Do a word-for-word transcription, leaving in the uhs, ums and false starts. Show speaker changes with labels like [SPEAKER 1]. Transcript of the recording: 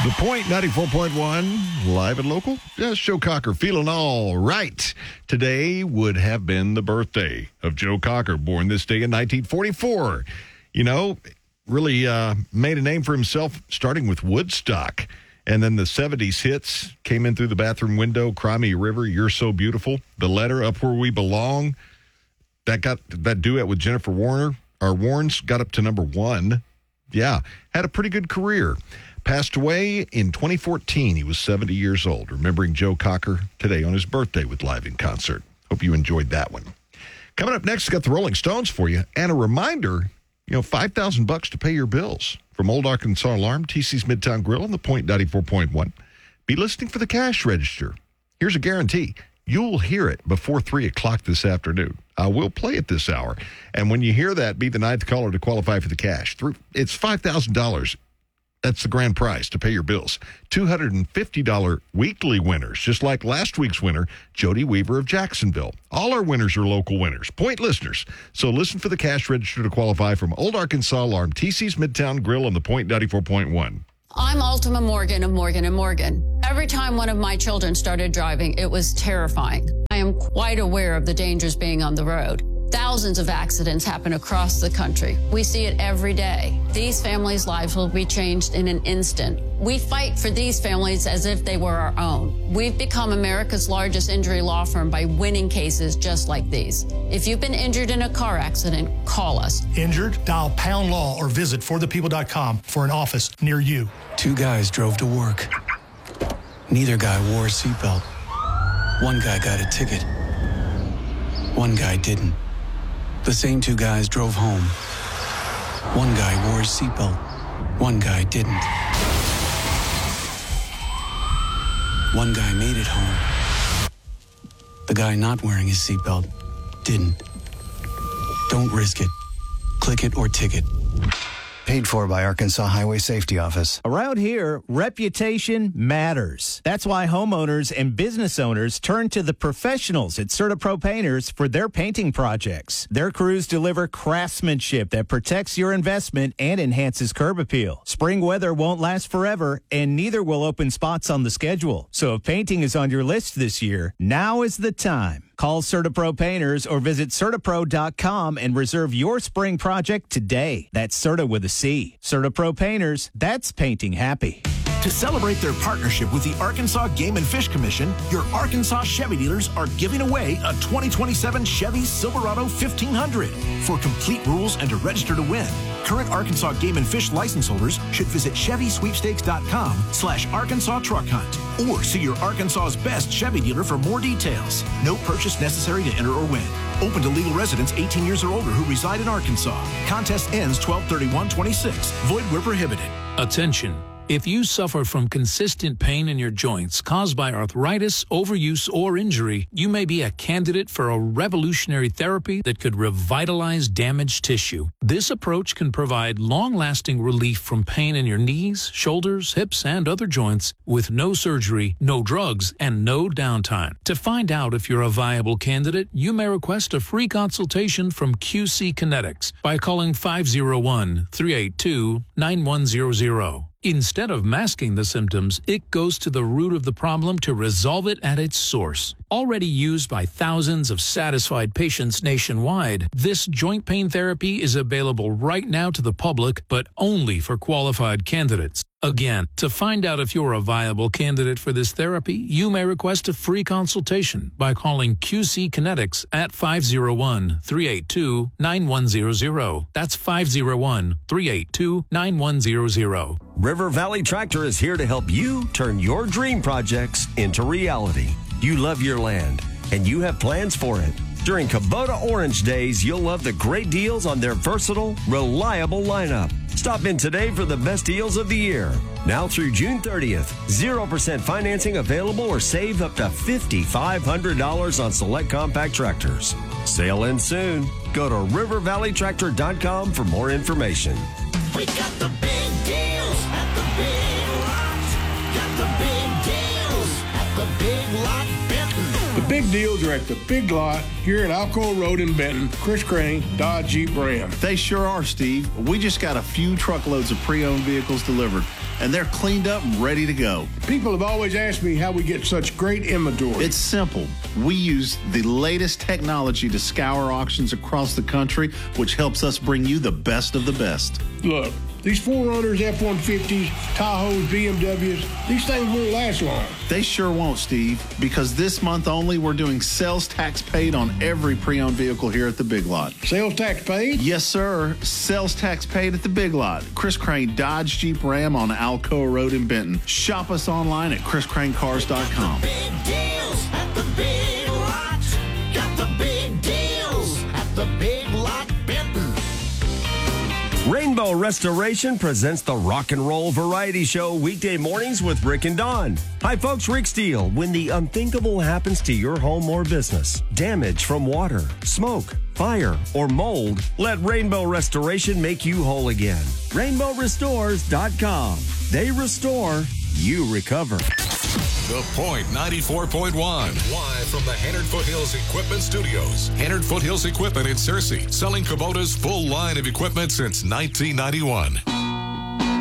[SPEAKER 1] The Point, ninety-four point one, live and local. Yes, Joe Cocker, feeling all right. Today would have been the birthday of Joe Cocker, born this day in nineteen forty-four. You know, really uh, made a name for himself starting with Woodstock. And then the seventies hits came in through the bathroom window, Cry Me a River, You're So Beautiful, The Letter, Up Where We Belong. That got that duet with Jennifer Warner, or Warnes, got up to number one. Yeah, had a pretty good career. Passed away in twenty fourteen. He was seventy years old. Remembering Joe Cocker today on his birthday with Live in Concert. Hope you enjoyed that one. Coming up next, got the Rolling Stones for you. And a reminder, you know, five thousand bucks to pay your bills. From Old Arkansas Alarm, T C's Midtown Grill, and the Point ninety-four point one. Be listening for the cash register. Here's a guarantee. You'll hear it before three o'clock this afternoon. I will play it this hour. And when you hear that, be the ninth caller to qualify for the cash. It's five thousand dollars. That's the grand prize to pay your bills. two hundred fifty dollars weekly winners, just like last week's winner, Jody Weaver of Jacksonville. All our winners are local winners, Point listeners. So listen for the cash register to qualify from Old Arkansas Alarm, T C's Midtown Grill, and the Point ninety-four point one.
[SPEAKER 2] I'm Ultima Morgan of Morgan and Morgan. Every time one of my children started driving, it was terrifying. I am quite aware of the dangers being on the road. Thousands of accidents happen across the country. We see it every day. These families' lives will be changed in an instant. We fight for these families as if they were our own. We've become America's largest injury law firm by winning cases just like these. If you've been injured in a car accident, call us.
[SPEAKER 3] Injured? Dial pound law or visit for the people dot com for an office near you.
[SPEAKER 4] Two guys drove to work. Neither guy wore a seatbelt. One guy got a ticket. One guy didn't. The same two guys drove home. One guy wore his seatbelt. One guy didn't. One guy made it home. The guy not wearing his seatbelt didn't. Don't risk it. Click it or ticket.
[SPEAKER 5] Paid for by Arkansas Highway Safety Office.
[SPEAKER 6] Around here, reputation matters. That's why homeowners and business owners turn to the professionals at CertaPro Painters for their painting projects. Their crews deliver craftsmanship that protects your investment and enhances curb appeal. Spring weather won't last forever, and neither will open spots on the schedule. So if painting is on your list this year, now is the time. Call CertaPro Painters or visit Certapro dot com and reserve your spring project today. That's Certa with a C. CertaPro Painters, that's painting happy.
[SPEAKER 7] To celebrate their partnership with the Arkansas Game and Fish Commission, your Arkansas Chevy dealers are giving away a twenty twenty-seven Chevy Silverado fifteen hundred. For complete rules and to register to win, current Arkansas Game and Fish license holders should visit Chevy Sweepstakes dot com slash Arkansas Truck Hunt or see your Arkansas's best Chevy dealer for more details. No purchase necessary to enter or win. Open to legal residents eighteen years or older who reside in Arkansas. Contest ends twelve thirty-one twenty-six. Void where prohibited.
[SPEAKER 8] Attention. If you suffer from consistent pain in your joints caused by arthritis, overuse, or injury, you may be a candidate for a revolutionary therapy that could revitalize damaged tissue. This approach can provide long-lasting relief from pain in your knees, shoulders, hips, and other joints with no surgery, no drugs, and no downtime. To find out if you're a viable candidate, you may request a free consultation from Q C Kinetics by calling five oh one, three eight two, nine one zero zero. Instead of masking the symptoms, it goes to the root of the problem to resolve it at its source. Already used by thousands of satisfied patients nationwide, this joint pain therapy is available right now to the public, but only for qualified candidates. Again, to find out if you're a viable candidate for this therapy, you may request a free consultation by calling Q C Kinetics at five oh one, three eight two, nine one zero zero. That's five oh one, three eight two, nine one zero zero.
[SPEAKER 9] River Valley Tractor is here to help you turn your dream projects into reality. You love your land, and you have plans for it. During Kubota Orange Days, you'll love the great deals on their versatile, reliable lineup. Stop in today for the best deals of the year. Now through June thirtieth, zero percent financing available or save up to five thousand five hundred dollars on select compact tractors. Sale ends soon. Go to river valley tractor dot com for more information.
[SPEAKER 10] We got the big deals at the Big Lot. Got the big deals at the Big Lot Benton.
[SPEAKER 1] The
[SPEAKER 11] big deals are at the Big Lot here at Alcoa Road in Benton. Chris Crane, Dodge Jeep Ram.
[SPEAKER 12] They sure are, Steve. We just got a few truckloads of pre-owned vehicles delivered, and they're cleaned up and ready to go.
[SPEAKER 11] People have always asked me how we get such great inventory.
[SPEAKER 12] It's simple. We use the latest technology to scour auctions across the country, which helps us bring you the best of the best.
[SPEAKER 11] Look, these four runners, F one fifties, Tahoes, B M Ws, these things won't last long.
[SPEAKER 12] They sure won't, Steve, because this month only we're doing sales tax paid on every pre-owned vehicle here at the Big Lot.
[SPEAKER 11] Sales tax paid?
[SPEAKER 12] Yes, sir. Sales tax paid at the Big Lot. Chris Crane Dodge Jeep Ram on Alcoa Road in Benton. Shop us online at chris crane cars dot com.
[SPEAKER 10] Big deals at the Big Lot. Got the big deals at the Big Lot Benton.
[SPEAKER 9] Rainbow Restoration presents the Rock and Roll Variety Show weekday mornings with Rick and Dawn. Hi, folks. Rick Steele. When the unthinkable happens to your home or business, damage from water, smoke, fire, or mold, let Rainbow Restoration make you whole again. rainbow restores dot com. They restore, you recover.
[SPEAKER 13] The Point ninety-four point one. Live from the Hannard Foothills Equipment Studios. Hannard Foothills Equipment in Searcy, selling Kubota's full line of equipment since nineteen ninety-one.